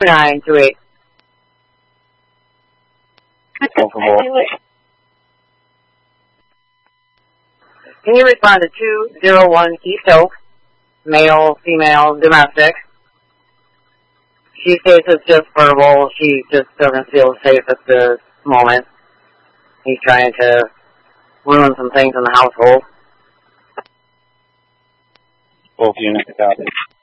928. Can you respond to 201 East Oak, male, female, domestic? She states it's just verbal. She just doesn't feel safe at the moment. He's trying to ruin some things in the household. Both units, copy.